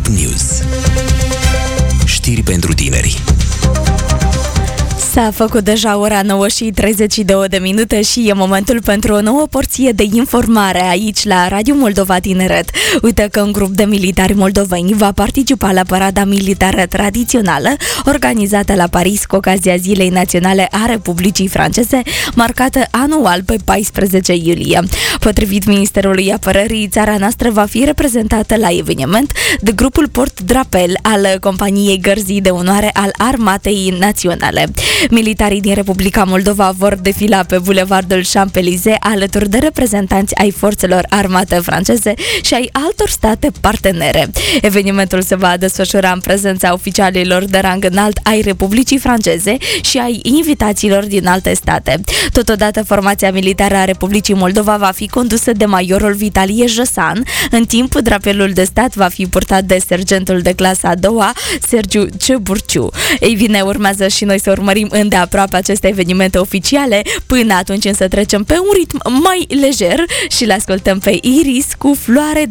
Top News. Știri pentru tineri. S-a făcut deja ora 9:32 și e momentul pentru o nouă porție de informare aici la Radio Moldova Tineret. Uite că un grup de militari moldoveni va participa la parada militară tradițională organizată la Paris cu ocazia Zilei Naționale a Republicii Franceze, marcată anual pe 14 iulie. Potrivit Ministerului Apărării, țara noastră va fi reprezentată la eveniment de grupul Port Drapel al companiei Gărzii de Onoare al Armatei Naționale. Militarii din Republica Moldova vor defila pe bulevardul Champs-Élysées alături de reprezentanți ai forțelor armate franceze și ai altor state partenere. Evenimentul se va desfășura în prezența oficialilor de rang înalt ai Republicii Franceze și ai invitaților din alte state. Totodată, formația militară a Republicii Moldova va fi condusă de majorul Vitalie Jăsan, în timp drapelul de stat va fi purtat de sergentul de clasa a doua, Sergiu Ceburciu. Ei bine, urmează și noi să urmărim îndeaproape aceste evenimente oficiale. Până atunci însă trecem pe un ritm mai lejer și le ascultăm pe Iris cu Floare